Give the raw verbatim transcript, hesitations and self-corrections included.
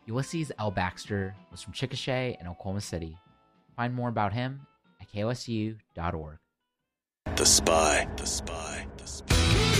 Ulysses L. Baxter was from Chickasha and Oklahoma City. Find more about him at K O S U dot org. The Spy. The Spy. The Spy.